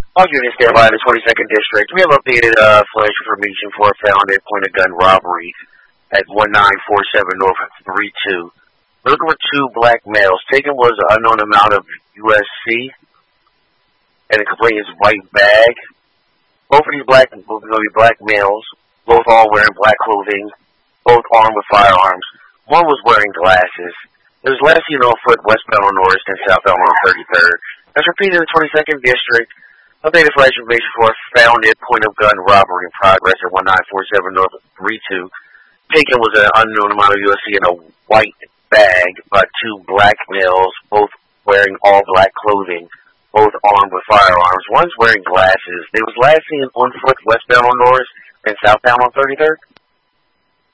I'll give you a stand by the 22nd District. We have updated flash information for a found at point of gun robbery at 1947 North 32. We're looking for two black males. Taken was an unknown amount of USC, and the complaint is white bag. Both of these black males, both all wearing black clothing, both armed with firearms. One was wearing glasses. It was last seen on foot westbound on Norris and southbound on 33rd. That's repeated in the 22nd District. Updated flash information for a founded point of gun robbery in progress at 1947 North 32. Taken was an unknown amount of USC in a white bag by two black males, both wearing all black clothing, both armed with firearms. One's wearing glasses. They was last seen on foot westbound on Norris and southbound on 33rd.